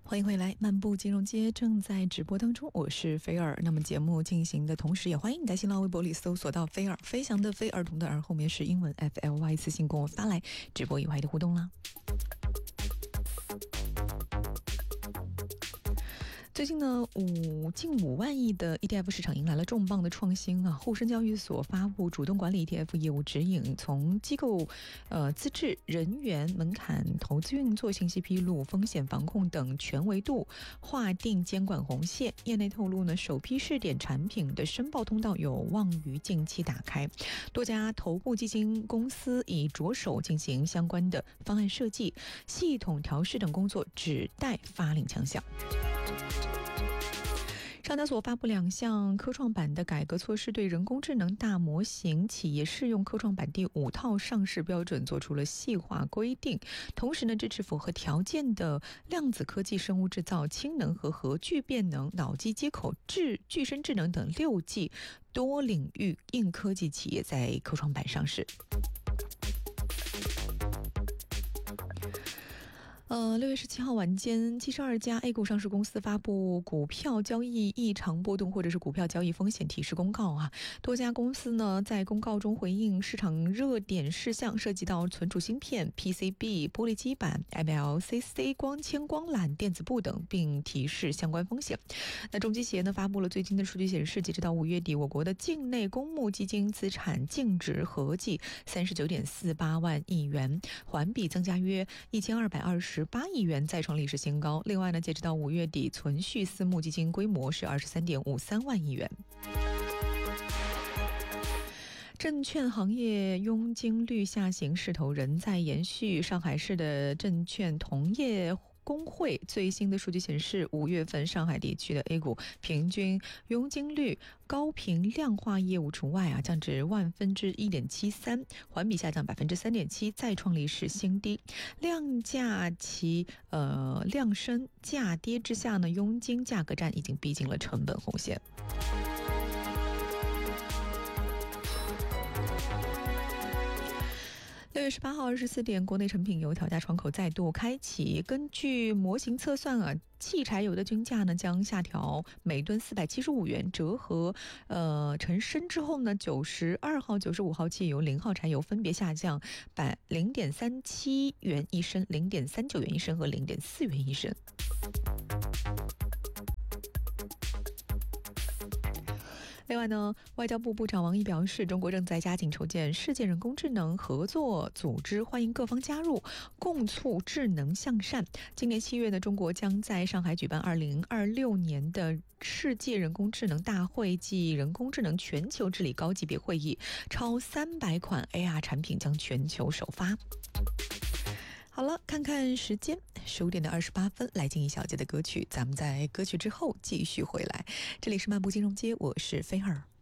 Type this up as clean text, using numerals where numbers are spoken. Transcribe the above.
欢迎回来，漫步金融街正在直播当中，我是菲尔。那么节目进行的同时，也欢迎你在新浪微博里搜索到菲尔，飞翔的飞，儿童的儿，后面是英文 FLY， 私信跟我发来直播以外的互动啦。最近呢，近5万亿的 ETF 市场迎来了重磅的创新啊！沪深交易所发布主动管理 ETF 业务指引，从机构资质、人员门槛、投资运作信息披露、风险防控等全维度划定监管红线。业内透露呢，首批试点产品的申报通道有望于近期打开，多家头部基金公司已着手进行相关的方案设计、系统调试等工作，只待发令枪响。上交所发布2项科创板的改革措施，对人工智能大模型企业适用科创板第5套上市标准做出了细化规定，同时呢，支持符合条件的量子科技、生物制造、氢能和核聚变能、脑机接口、具身智能等6G 多领域硬科技企业在科创板上市。6月17号晚间，72家 A 股上市公司发布股票交易异常波动或者是股票交易风险提示公告啊。多家公司呢在公告中回应市场热点事项，涉及到存储芯片、PCB、玻璃基板、MLCC、光纤光缆、电子部等，并提示相关风险。那中基协呢发布了最新的数据显示，截止到5月底，我国的境内公募基金资产净值合计39.48万亿元，环比增加约1228亿元，再创历史新高。另外呢，截止到5月底，存续私募基金规模是23.53万亿元。证券行业佣金率下行势头仍在延续。上海市的证券同业工会最新的数据显示，5月份上海地区的 A 股平均佣金率高频量化业务除外降至1/1.73%，环比下降3.7%，再创历史新低。量价其量升价跌之下呢，佣金价格战已经逼近了成本红线。6月18号24点，国内成品油调价窗口再度开启。根据模型测算汽柴油的均价呢将下调每吨475元，折合成升之后呢，92号、95号汽油、0号柴油分别下降0.37元一升、0.39元一升和0.4元一升。另外呢，外交部部长王毅表示，中国正在加紧筹建世界人工智能合作组织，欢迎各方加入，共促智能向善。今年7月呢，中国将在上海举办2026年的世界人工智能大会暨人工智能全球治理高级别会议，超300款 AR 产品将全球首发。好了，看看时间，15点28分，来进一小节的歌曲，咱们在歌曲之后继续回来。这里是漫步金融街，我是菲尔。